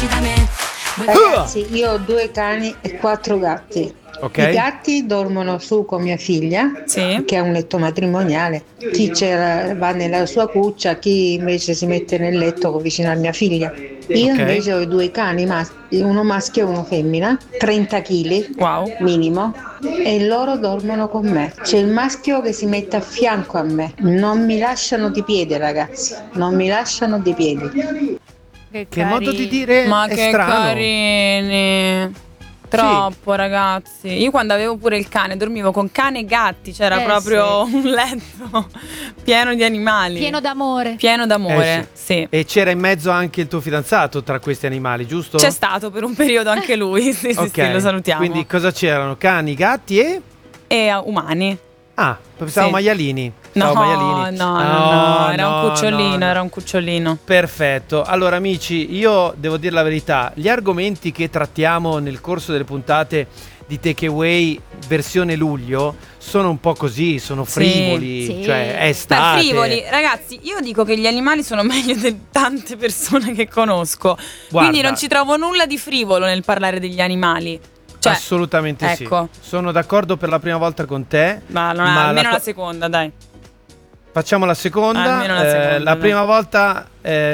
amici da me. Ragazzi, io ho 2 cani e 4 gatti. Ok. I gatti dormono su con mia figlia, Sì. che è un letto matrimoniale. Chi va nella sua cuccia, chi invece si mette nel letto vicino a mia figlia. Io Ok. invece ho 2 cani, uno maschio e uno femmina, 30 kg Wow. minimo, e loro dormono con me. C'è il maschio che si mette a fianco a me. Non mi lasciano di piede, ragazzi, non mi lasciano di piedi. Che modo di dire Ma è che strano. carini. Troppo, ragazzi. Io quando avevo pure il cane dormivo con cane e gatti, c'era proprio un letto pieno di animali. Pieno d'amore. Pieno d'amore, sì. E c'era in mezzo anche il tuo fidanzato tra questi animali, giusto? C'è stato per un periodo anche lui, sì, Ok. sì, lo salutiamo. Quindi cosa c'erano? Cani, gatti E umani. Ah, pensavo Sì. maialini. No, Pensavo maialini. no, era un cucciolino, no. era un cucciolino. Perfetto, allora amici, io devo dire la verità, gli argomenti che trattiamo nel corso delle puntate di Takeaway versione luglio sono un po' così, sono frivoli, sì. cioè è Per estate. frivoli, ragazzi, io dico che gli animali sono meglio di tante persone che conosco. Guarda. Quindi non ci trovo nulla di frivolo nel parlare degli animali. Cioè, assolutamente ecco. sì. Sono d'accordo per la prima volta con te. Ma almeno la seconda, dai. Facciamo la seconda. Almeno la seconda, la dai. prima volta,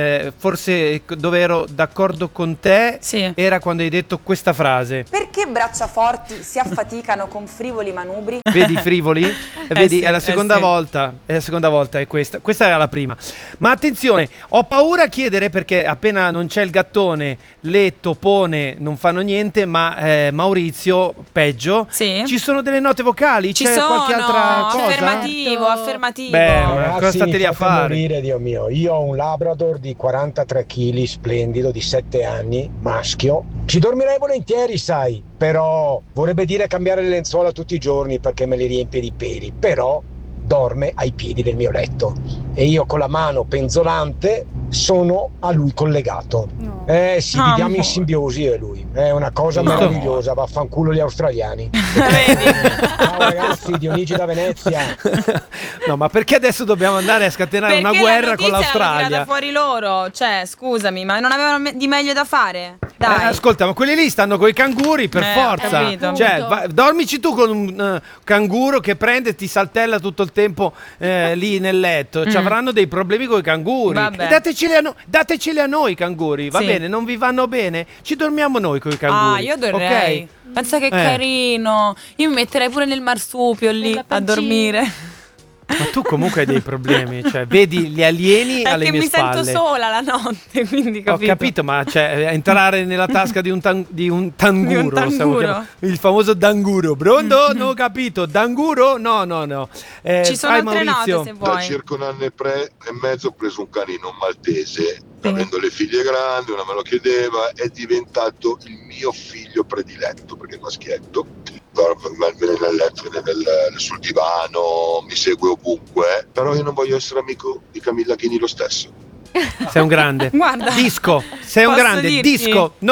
forse dove ero d'accordo con te, Sì. era quando hai detto questa frase. Perché bracciaforti si affaticano con frivoli manubri? Vedi i frivoli? Vedi, sì, è la seconda sì. volta. È la seconda volta, è questa. Questa era la prima. Ma attenzione, ho paura a chiedere perché appena non c'è il gattone, le topone non fanno niente, ma Maurizio, peggio. Sì. Ci sono delle note vocali? Ci c'è sono, qualche altra cosa? affermativo, affermativo. Beh, Ragazzi, cosa state lì a mi fate fare? morire, Dio mio. Io ho un Labrador di 43 kg, splendido, di 7 anni, maschio. Ci dormirei volentieri, sai, però vorrebbe dire cambiare le lenzuola tutti i giorni perché me le riempie di peli, però dorme ai piedi del mio letto e io con la mano penzolante sono a lui collegato. Sì, viviamo Amore. in simbiosi io e lui, è una cosa Giusto. meravigliosa, vaffanculo gli australiani. Ciao ragazzi, Dionigi da Venezia. No, ma perché adesso dobbiamo andare a scatenare una Perché guerra la con notizia l'hanno l'Australia? tirata fuori loro. Cioè, scusami, ma non avevano di meglio da fare? Dai. Ascolta, ma quelli lì stanno coi canguri per forza. capito. Cioè, dormici tu con un canguro che prende e ti saltella tutto il tempo lì nel letto. Ci avranno dei problemi con i canguri. Vabbè. E dateceli a noi i canguri, va Sì. bene? Non vi vanno bene? Ci dormiamo noi con i canguri. Io dormirei. Ok? Pensa che carino. Io mi metterei pure nel marsupio lì Nella a pancina. dormire. Ma tu comunque hai dei problemi, cioè vedi gli alieni alle Perché mie mi spalle. sento sola la notte, quindi Ho capito, ma cioè, entrare nella tasca di un tanguro, stavo tanguro. chiamando. Il famoso danguro. Pronto? Non ho capito. Danguro? No. Ci sono vai, altre Maurizio. note se Da vuoi. circa un anno e mezzo ho preso un canino maltese, avendo le figlie grandi, una me lo chiedeva, è diventato il mio figlio prediletto perché è maschietto. Viene nel letto, viene sul divano, mi segue ovunque, però io non voglio essere amico di Camilla Chini lo stesso. Sei un grande. Guarda, Disco. Sei un posso grande. dirti? Disco.